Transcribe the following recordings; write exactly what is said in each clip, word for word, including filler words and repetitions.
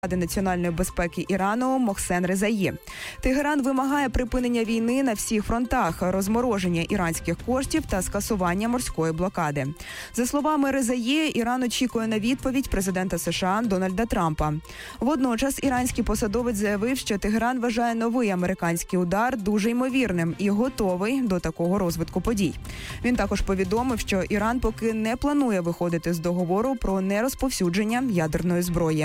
Ради національної безпеки Ірану Мохсен Резаї. Тегеран вимагає припинення війни на всіх фронтах, розмороження іранських коштів та скасування морської блокади. За словами Резаї, Іран очікує на відповідь президента США Дональда Трампа. Водночас іранський посадовець заявив, що Тегеран вважає новий американський удар дуже ймовірним і готовий до такого розвитку подій. Він також повідомив, що Іран поки не планує виходити з договору про нерозповсюдження ядерної зброї.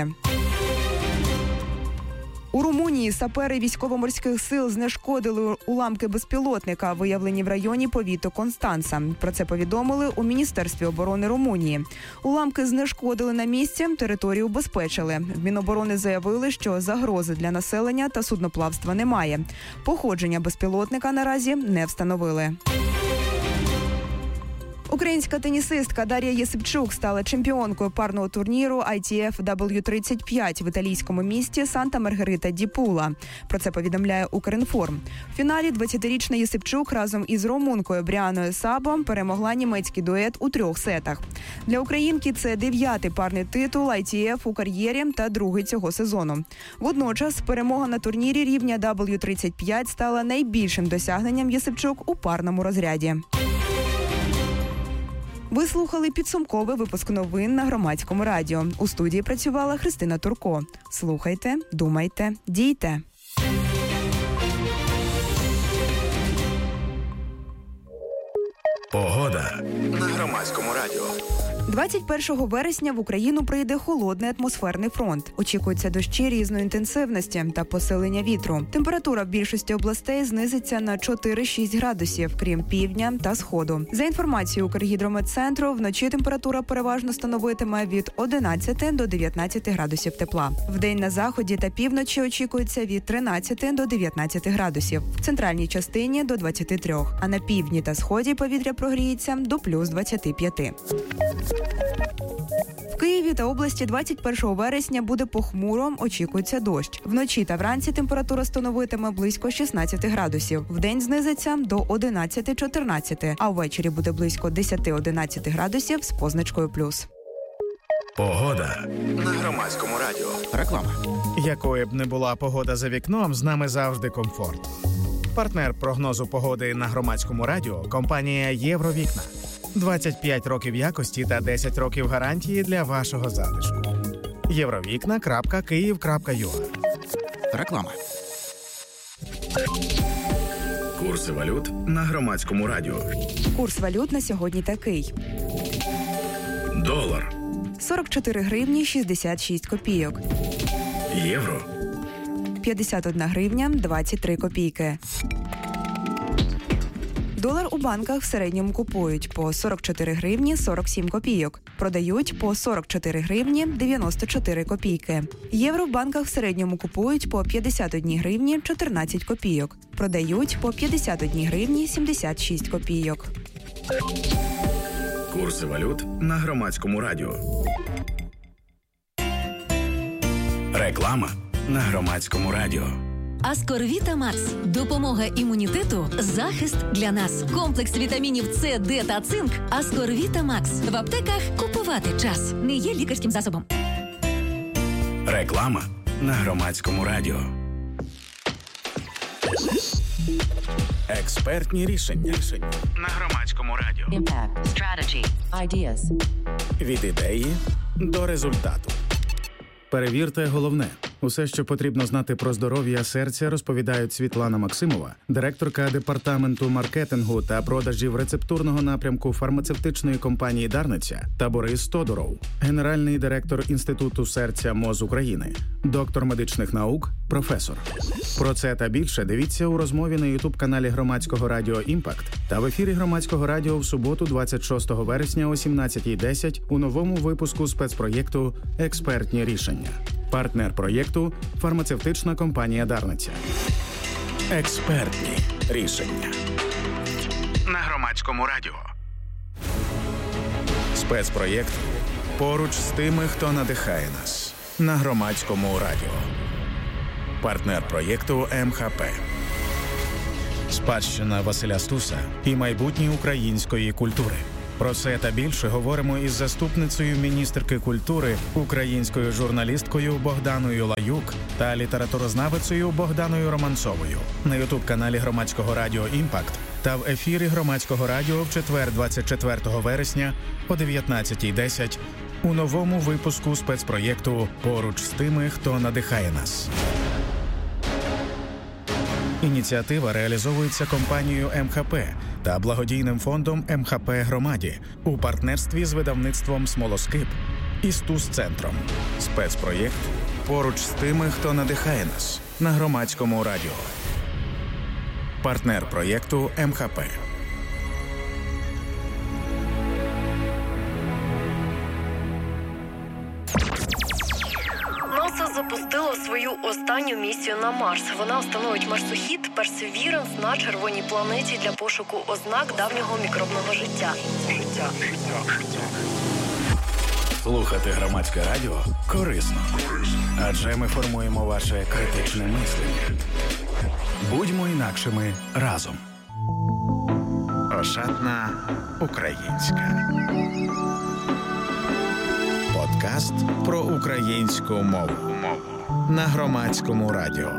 У Румунії сапери військово-морських сил знешкодили уламки безпілотника, виявлені в районі повіту Констанца. Про це повідомили у Міністерстві оборони Румунії. Уламки знешкодили на місці, територію убезпечили. В Міноборони заявили, що загрози для населення та судноплавства немає. Походження безпілотника наразі не встановили. Українська тенісистка Дар'я Єсипчук стала чемпіонкою парного турніру ай ті еф дабл ю тридцять п'ять в італійському місті Санта-Маргарита-ді-Пула. Про це повідомляє Укрінформ. В фіналі двадцятирічна Єсипчук разом із румункою Бріаною Сабо перемогла німецький дует у трьох сетах. Для українки це дев'ятий парний титул ай ті еф у кар'єрі та другий цього сезону. Водночас перемога на турнірі рівня дабл ю тридцять п'ять стала найбільшим досягненням Єсипчук у парному розряді. Ви слухали підсумковий випуск новин на Громадському радіо. У студії працювала Христина Турко. Слухайте, думайте, дійте. Погода на Громадському радіо. двадцять першого вересня в Україну прийде холодний атмосферний фронт. Очікуються дощі різної інтенсивності та посилення вітру. Температура в більшості областей знизиться на чотири-шість градусів, крім півдня та сходу. За інформацією Укргідрометцентру, вночі температура переважно становитиме від одинадцяти до дев'ятнадцяти градусів тепла. Вдень на заході та півночі очікується від тринадцяти до дев'ятнадцяти градусів. В центральній частині до двадцяти трьох, а на півдні та сході повітря прогріється до плюс двадцяти п'яти. В Києві та області двадцять першого вересня буде похмуро, очікується дощ. Вночі та вранці температура становитиме близько шістнадцяти градусів. Вдень знизиться до одинадцяти-чотирнадцяти, а ввечері буде близько десяти-одинадцяти градусів з позначкою плюс. Погода на Громадському радіо. Реклама. Якою б не була погода за вікном, з нами завжди комфорт. Партнер прогнозу погоди на Громадському радіо – компанія «Євровікна». двадцять п'ять років якості та десять років гарантії для вашого затишку. євровікна крапка київ крапка ю а. Реклама. Курси валют на Громадському радіо. Курс валют на сьогодні такий. Долар. сорок чотири гривні шістдесят шість копійок. Євро. п'ятдесят одна гривня двадцять три копійки. Долар у банках в середньому купують по сорок чотири гривні сорок сім копійок. Продають по сорок чотири гривні дев'яносто чотири копійки. Євро в банках в середньому купують по п'ятдесят одна гривні чотирнадцять копійок. Продають по п'ятдесят одна гривні сімдесят шість копійок. Курси валют на Громадському радіо. Реклама на Громадському радіо. Аскорвіта Макс. Допомога імунітету, захист для нас. Комплекс вітамінів С, Д та цинк. Аскорвіта Макс. В аптеках купувати час. Не є лікарським засобом. Реклама на Громадському радіо. Експертні рішення на Громадському радіо. Impact. Strategy. Ideas. Від ідеї до результату. Перевірте головне. Усе, що потрібно знати про здоров'я серця, розповідають Світлана Максимова, директорка департаменту маркетингу та продажів рецептурного напрямку фармацевтичної компанії «Дарниця», та Борис Тодуров, генеральний директор Інституту серця МОЗ України, доктор медичних наук, професор. Про це та більше дивіться у розмові на ютуб-каналі Громадського радіо «Імпакт» та в ефірі Громадського радіо в суботу двадцять шостого вересня о сімнадцятій десять у новому випуску спецпроєкту «Експертні рішення». Партнер проєкту – фармацевтична компанія «Дарниця». Експертні рішення на Громадському радіо. Спецпроєкт «Поруч з тими, хто надихає нас» на Громадському радіо. Партнер проєкту ем ха пе. Спадщина Василя Стуса і майбутнє української культури. Про це та більше говоримо із заступницею міністерки культури, українською журналісткою Богданою Лаюк та літературознавицею Богданою Романцовою на ютуб-каналі Громадського радіо «Імпакт» та в ефірі Громадського радіо в четвер, двадцять четвертого вересня о дев'ятнадцятій десять у новому випуску спецпроєкту «Поруч з тими, хто надихає нас». Ініціатива реалізовується компанією ем ха пе та благодійним фондом ем ха пе «Громаді» у партнерстві з видавництвом «Смолоскип» і «Стус-центром». Спецпроєкт «Поруч з тими, хто надихає нас» на Громадському радіо. Партнер проєкту ем ха пе. НАСА запустила свою останню місію на Марс. Вона встановить марсохід Perseverance на червоній планеті для пошуку ознак давнього мікробного життя. Життя, життя, життя. Слухати Громадське радіо корисно. Адже ми формуємо ваше критичне мислення. Будьмо інакшими разом. Ошатна українська. Подкаст про українську мову на Громадському радіо.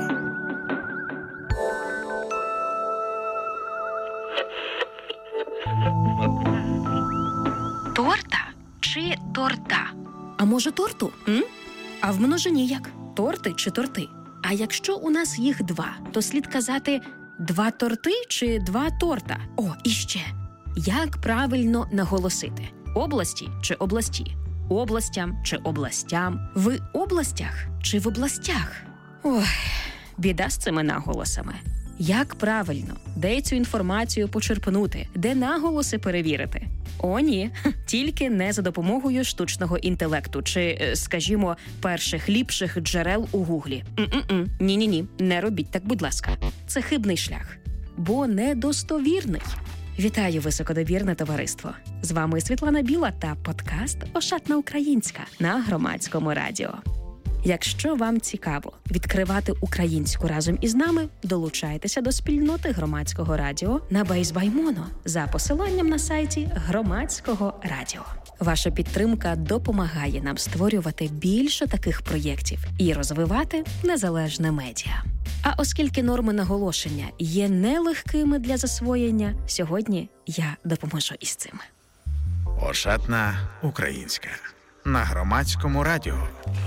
Торта чи торта? А може торту? М? А в множині як? Торти чи торти? А якщо у нас їх два, то слід казати два торти чи два торта? О, і ще. Як правильно наголосити? Області чи області? Областям чи областям? В областях чи в областях? Ой, біда з цими наголосами. Як правильно? Де цю інформацію почерпнути? Де наголоси перевірити? О, ні, тільки не за допомогою штучного інтелекту чи, скажімо, перших ліпших джерел у Гуглі. М-м-м. Ні-ні-ні, не робіть так, будь ласка. Це хибний шлях, бо недостовірний. Вітаю, високодобірне товариство! З вами Світлана Біла та подкаст «Ошатна українська» на Громадському радіо. Якщо вам цікаво відкривати українську разом із нами, долучайтеся до спільноти Громадського радіо на Бейсбаймоно за посиланням на сайті Громадського радіо. Ваша підтримка допомагає нам створювати більше таких проєктів і розвивати незалежне медіа. А оскільки норми наголошення є нелегкими для засвоєння, сьогодні я допоможу із цим. Ошатна українська на Громадському радіо.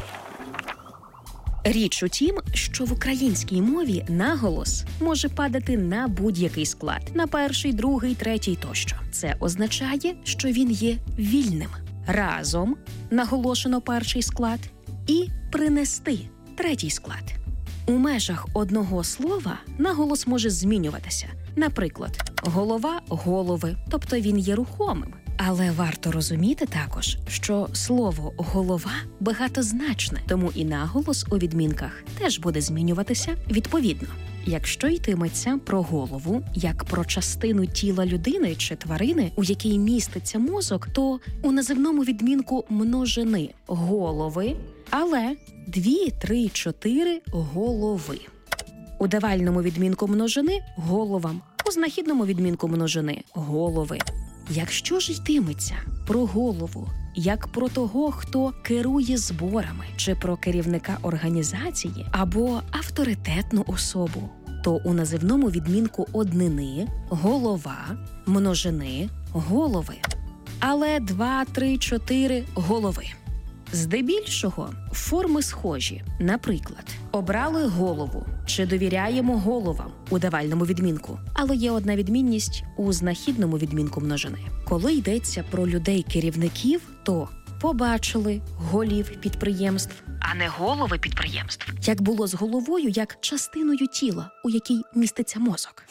Річ у тім, що в українській мові наголос може падати на будь-який склад – на перший, другий, третій тощо. Це означає, що він є вільним. Разом наголошено перший склад і принести третій склад. У межах одного слова наголос може змінюватися. Наприклад, голова – голови, тобто він є рухомим. Але варто розуміти також, що слово «голова» багатозначне, тому і наголос у відмінках теж буде змінюватися відповідно. Якщо йтиметься про голову, як про частину тіла людини чи тварини, у якій міститься мозок, то у називному відмінку множини «голови», але дві, три, чотири голови. У давальному відмінку множини – головам, у знахідному відмінку множини – голови. Якщо ж йтиметься про голову, як про того, хто керує зборами, чи про керівника організації, або авторитетну особу, то у називному відмінку однини – голова, множини – голови. Але два, три, чотири – голови. Здебільшого форми схожі. Наприклад, обрали голову чи довіряємо головам у давальному відмінку. Але є одна відмінність у знахідному відмінку множини. Коли йдеться про людей-керівників, то побачили голів підприємств, а не голови підприємств. Як було з головою, як частиною тіла, у якій міститься мозок.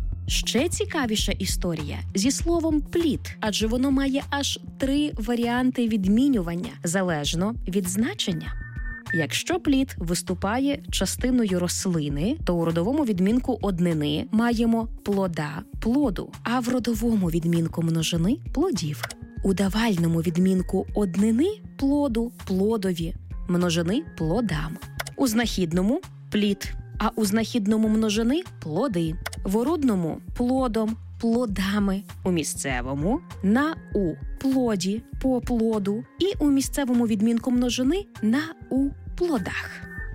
Ще цікавіша історія зі словом «плід», адже воно має аж три варіанти відмінювання, залежно від значення. Якщо плід виступає частиною рослини, то у родовому відмінку однини маємо плода, плоду, а в родовому відмінку множини – плодів. У давальному відмінку однини – плоду, плодові, множини – плодам. У знахідному – плід, а у знахідному множини – плоди. В орудному – плодом, плодами, у місцевому на у плоді, по плоду і у місцевому відмінку множини на у плодах.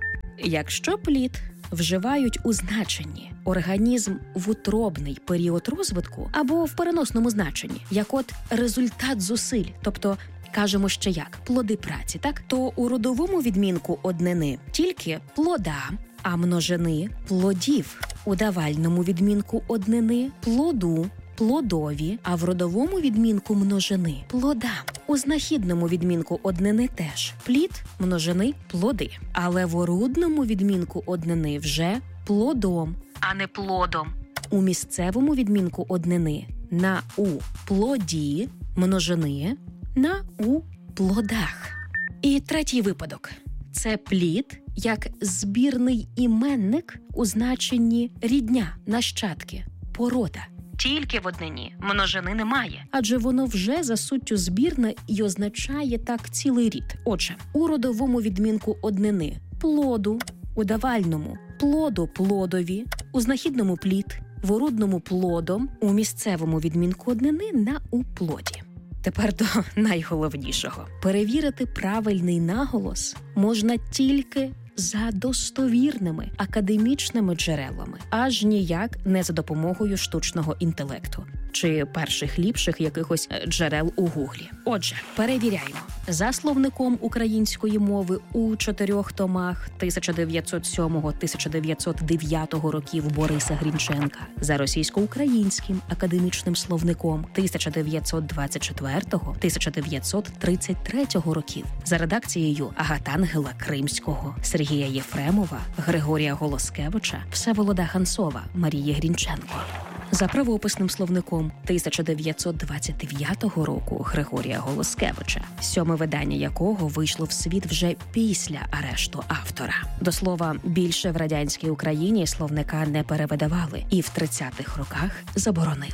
Якщо плід вживають у значенні організм в утробний період розвитку або в переносному значенні, як от результат зусиль, тобто кажемо ще як плоди праці, так? То у родовому відмінку однини тільки плода, а множини плодів. У давальному відмінку однини плоду, плодові, а в родовому відмінку множини плода. У знахідному відмінку однини теж плід, множини плоди. Але в орудному відмінку однини вже плодом, а не плодом. У місцевому відмінку однини на у плоді, множини на у плодах. І третій випадок. Це плід як збірний іменник у значенні рідня, нащадки, порода. Тільки в однині множини немає, адже воно вже за суттю збірне і означає так цілий рід. Отже, у родовому відмінку однини плоду, у давальному плоду плодові, у знахідному плід, в орудному плодом, у місцевому відмінку однини на у плоді. Тепер до найголовнішого. Перевірити правильний наголос можна тільки за достовірними академічними джерелами, аж ніяк не за допомогою штучного інтелекту чи перших ліпших якихось джерел у Гуглі. Отже, перевіряємо. За словником української мови у чотирьох томах тисяча дев'ятсот сьомого - тисяча дев'ятсот дев'ятого років Бориса Грінченка, за російсько-українським академічним словником тисяча дев'ятсот двадцять четвертого - тисяча дев'ятсот тридцять третього років, за редакцією Агатангела Кримського, Сергія Єфремова, Григорія Голоскевича, Всеволода Хансова, Марії Грінченко. За правописним словником тисяча дев'ятсот двадцять дев'ятого року Григорія Голоскевича, сьоме видання якого вийшло в світ вже після арешту автора. До слова, більше в радянській Україні словника не перевидавали і в тридцятих роках заборонили.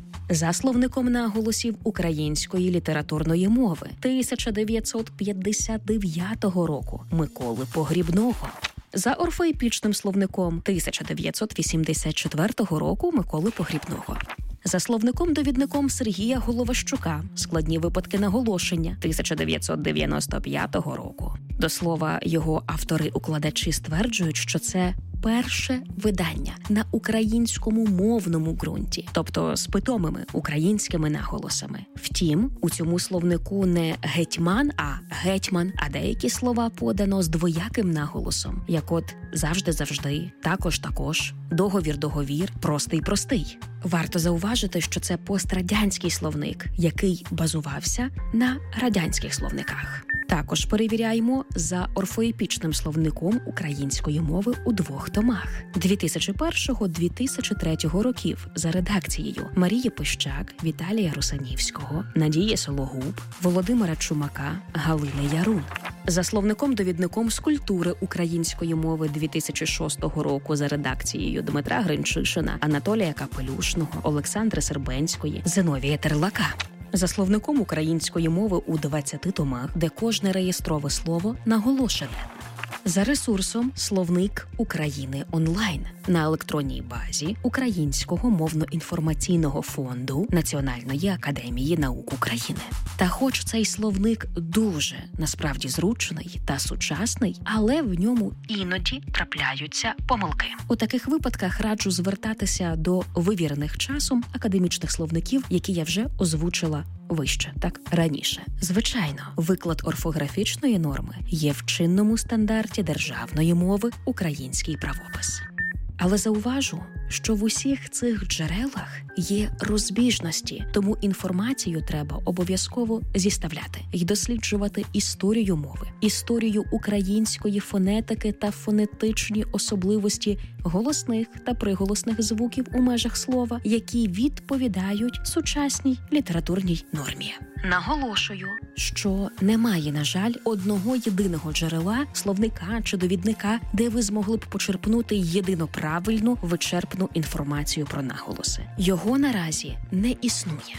За словником наголосів української літературної мови тисяча дев'ятсот п'ятдесят дев'ятого року Миколи Погрібного. За орфоепічним словником тисяча дев'ятсот вісімдесят четвертого року Миколи Погрібного. За словником-довідником Сергія Головащука «Складні випадки наголошення» тисяча дев'ятсот дев'яносто п'ятого року. До слова, його автори-укладачі стверджують, що це перше видання на українському мовному ґрунті, тобто з питомими українськими наголосами. Втім, у цьому словнику не гетьман, а гетьман, а деякі слова подано з двояким наголосом, як от завжди-завжди, також-також, договір-договір, простий-простий. Варто зауважити, що це пострадянський словник, який базувався на радянських словниках. Також перевіряємо за орфоепічним словником української мови у двох томах дві тисячі першого - дві тисячі третього років за редакцією Марії Пищак, Віталія Русанівського, Надії Сологуб, Володимира Чумака, Галини Ярун. За словником-довідником з культури української мови дві тисячі шостого року за редакцією Дмитра Гринчишина, Анатолія Капелюшного, Олександри Сербенської, Зиновія Терлака. За словником української мови у двадцяти томах, де кожне реєстрове слово наголошене. За ресурсом «Словник України онлайн» на електронній базі Українського мовно-інформаційного фонду Національної академії наук України. Та хоч цей словник дуже, насправді, зручний та сучасний, але в ньому іноді трапляються помилки. У таких випадках раджу звертатися до вивірених часом академічних словників, які я вже озвучила вище, так, раніше. Звичайно, виклад орфографічної норми є в чинному стандарті державної мови «Український правопис». Але зауважу, що в усіх цих джерелах є розбіжності, тому інформацію треба обов'язково зіставляти і досліджувати історію мови, історію української фонетики та фонетичні особливості голосних та приголосних звуків у межах слова, які відповідають сучасній літературній нормі. Наголошую, що немає, на жаль, одного єдиного джерела, словника чи довідника, де ви змогли б почерпнути єдино правильну, вичерпну інформацію про наголоси. Його наразі не існує.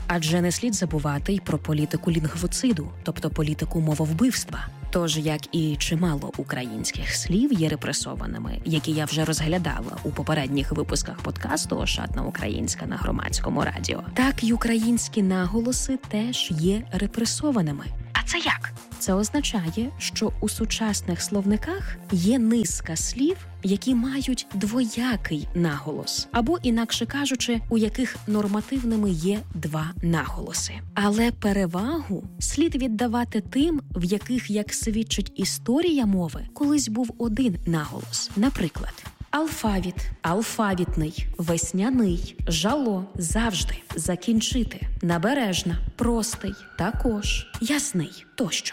Адже не слід забувати й про політику лінгвоциду, тобто політику мововбивства. Тож, як і чимало українських слів є репресованими, які я вже розглядала у попередніх випусках подкасту «Ошатна українська» на Громадському радіо, так й українські наголоси теж є репресованими. А це як? Це означає, що у сучасних словниках є низка слів, які мають двоякий наголос, або, інакше кажучи, у яких нормативними є два наголоси. Але перевагу слід віддавати тим, в яких, як свідчить історія мови, колись був один наголос. Наприклад, алфавіт, алфавітний, весняний, жало, завжди, закінчити, набережна, простий, також, ясний тощо.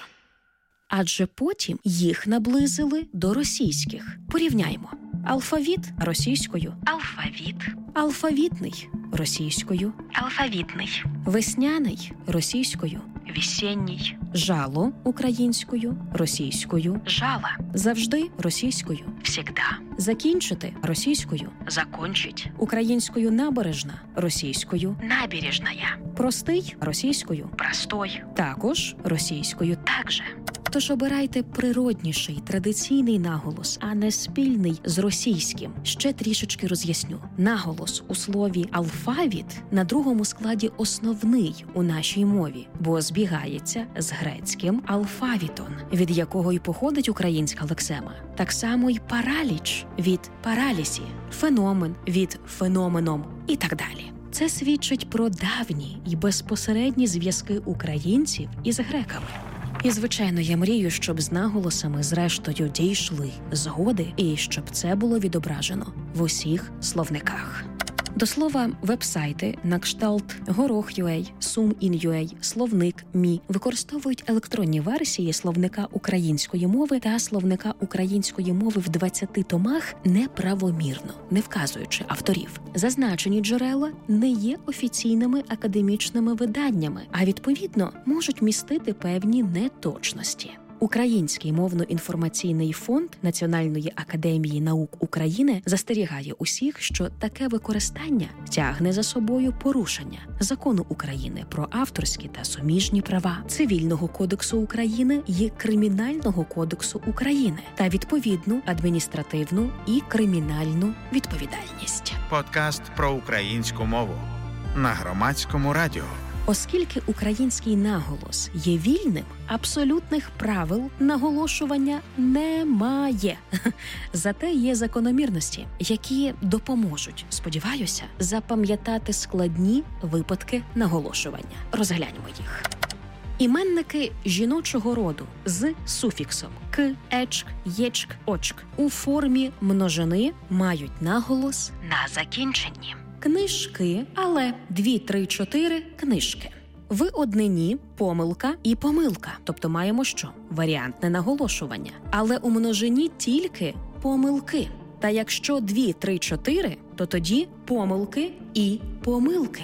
Адже потім їх наблизили до російських. Порівняймо. Алфавіт російською – алфавіт. Алфавітний російською – алфавітний. Весняний російською – весенній. Жало українською – російською – жала. Завжди російською – всегда. Закінчити російською – закончить. Українською набережна російською – набережная. Простий російською – простой. Також російською – также. Тож обирайте природніший, традиційний наголос, а не спільний з російським. Ще трішечки роз'ясню. Наголос у слові «алфавіт» на другому складі основний у нашій мові, бо збігається з грецьким «алфавітон», від якого й походить українська лексема. Так само й параліч від паралісі, феномен від феноменом і так далі. Це свідчить про давні і безпосередні зв'язки українців із греками. І, звичайно, я мрію, щоб з наголосами зрештою дійшли згоди і щоб це було відображено в усіх словниках. До слова, веб-сайти на кшталт Горох.ua, Сум.ін.ua, Словник, Мі використовують електронні версії словника української мови та словника української мови в двадцяти томах неправомірно, не вказуючи авторів. Зазначені джерела не є офіційними академічними виданнями, а відповідно можуть містити певні неточності. Український мовно-інформаційний фонд Національної академії наук України застерігає усіх, що таке використання тягне за собою порушення Закону України про авторські та суміжні права, Цивільного кодексу України і Кримінального кодексу України та відповідну адміністративну і кримінальну відповідальність. Подкаст про українську мову на Громадському радіо. Оскільки український наголос є вільним, абсолютних правил наголошування немає. Зате є закономірності, які допоможуть, сподіваюся, запам'ятати складні випадки наголошування. Розгляньмо їх. Іменники жіночого роду з суфіксом «к», «ечк», «єчк», «очк» у формі множини мають наголос на закінченні. Книжки, але дві, три, чотири книжки. В однині помилка і помилка, тобто маємо що? Варіантне наголошування. Але у множині тільки помилки. Та якщо дві, три, чотири, то тоді помилки і помилки.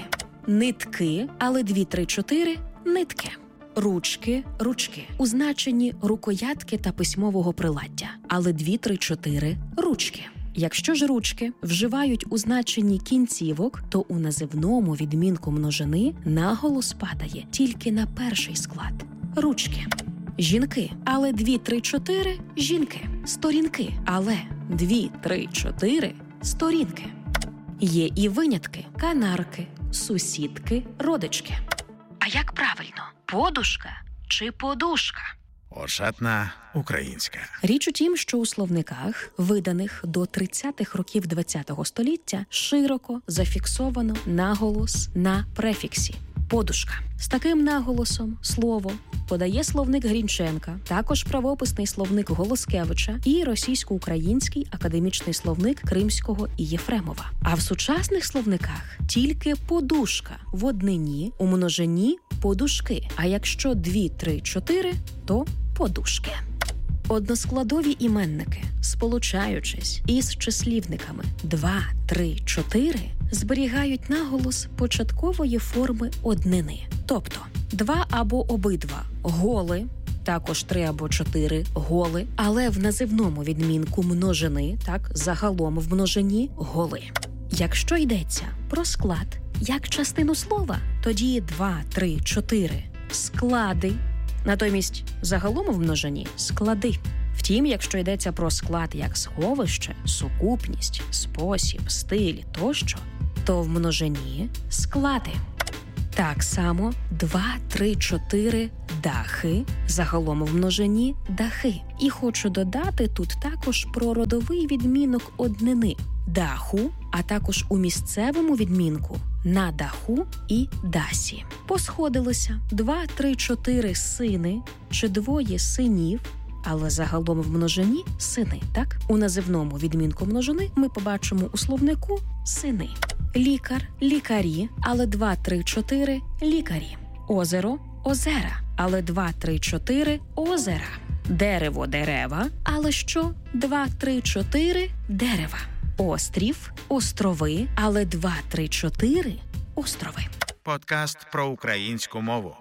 Нитки, але дві, три, чотири нитки. Ручки, ручки. У значенні рукоятки та письмового приладдя, але дві, три, чотири ручки. Якщо ж ручки вживають у значенні кінцівок, то у називному відмінку множини наголос падає тільки на перший склад – ручки. Жінки, але дві, три, чотири – жінки. Сторінки, але дві, три, чотири – сторінки. Є і винятки – канарки, сусідки, родички. А як правильно? Подушка чи подушка? Ошатна українська. Річ у тім, що у словниках, виданих до тридцятих років ХХ століття, широко зафіксовано наголос на префіксі «подушка». З таким наголосом слово подає словник Грінченка, також правописний словник Голоскевича і російсько-український академічний словник Кримського і Єфремова. А в сучасних словниках тільки подушка в однині, у множині подушки, а якщо дві, три, чотири, то подушки. Односкладові іменники, сполучаючись із числівниками два, три, чотири, зберігають наголос початкової форми однини. Тобто два або обидва голи, також три або чотири голи, але в називному відмінку множини, так, загалом в множині голи. Якщо йдеться про склад як частину слова, тоді два, три, чотири – склади. Натомість загалом в множині – склади. Втім, якщо йдеться про склад як сховище, сукупність, спосіб, стиль тощо, то в множині – склади. Так само два, три, чотири дахи, загалом в множині дахи. І хочу додати тут також про родовий відмінок однини даху, а також у місцевому відмінку на даху і дасі. Посходилося два, три, чотири сини чи двоє синів, але загалом в множині сини, так? У називному відмінку множини ми побачимо у словнику сини. Лікар, лікарі, але два, три, чотири лікарі. Озеро, озера, але два, три, чотири озера. Дерево, дерева, але що? два, три, чотири дерева. Острів, острови, але два, три, чотири острови. Подкаст про українську мову.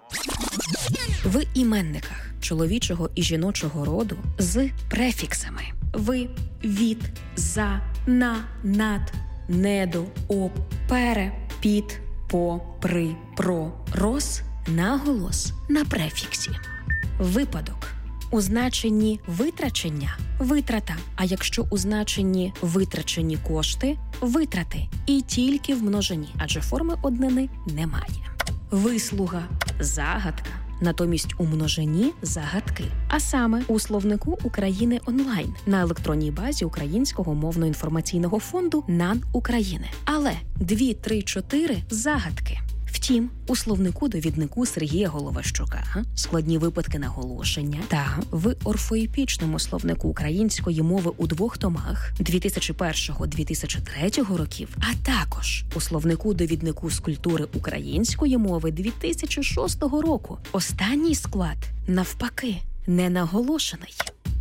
В іменниках чоловічого і жіночого роду з префіксами ви, від, за, на, над, недо, об, пере, під, по, при, про, роз, наголос на префіксі. Випадок. У значенні витрачення – витрата, а якщо у значенні витрачені кошти – витрати. І тільки в множині, адже форми однини немає. Вислуга – загадка. Натомість у множині – загадки. А саме у словнику України онлайн на електронній базі Українського мовно-інформаційного фонду НАН України. Але дві, три, чотири – загадки. Втім, у словнику-довіднику Сергія Головащука складні випадки наголошення та в орфоепічному словнику української мови у двох томах дві тисячі першого - дві тисячі третього років, а також у словнику-довіднику з культури української мови дві тисячі шостого року. Останній склад, навпаки, не наголошений.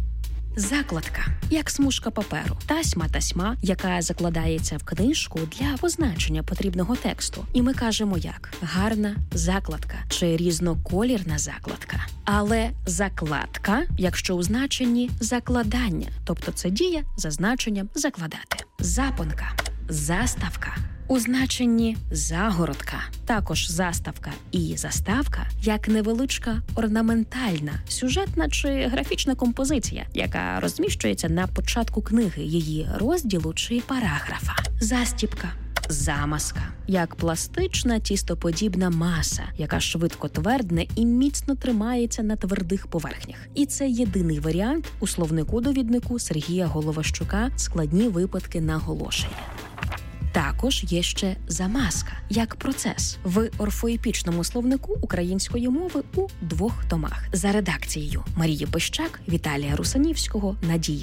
Закладка – як смужка паперу, тасьма-тасьма, яка закладається в книжку для позначення потрібного тексту. І ми кажемо як гарна закладка чи різноколірна закладка. Але закладка, якщо у значенні закладання, тобто це дія за значенням закладати. Запонка – заставка. У значенні загородка, також заставка і заставка, як невеличка орнаментальна, сюжетна чи графічна композиція, яка розміщується на початку книги, її розділу чи параграфа. Застіпка, замазка, як пластична тістоподібна маса, яка швидко твердне і міцно тримається на твердих поверхнях. І це єдиний варіант у словнику-довіднику Сергія Головащука «Складні випадки наголошення». Також є ще замазка, як процес, в орфоепічному словнику української мови у двох томах за редакцією Марії Пищак, Віталія Русанівського, Надії